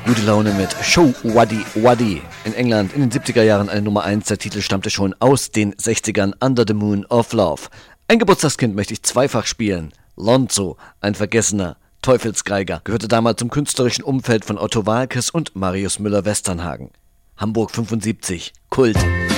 Gute Laune mit Show Waddy Waddy. In England in den 70er Jahren eine Nummer 1. Der Titel stammte schon aus den 60ern. Under the Moon of Love. Ein Geburtstagskind möchte ich zweifach spielen. Lonzo, ein vergessener Teufelsgeiger, gehörte damals zum künstlerischen Umfeld von Otto Waalkes und Marius Müller-Westernhagen. Hamburg 75, Kult.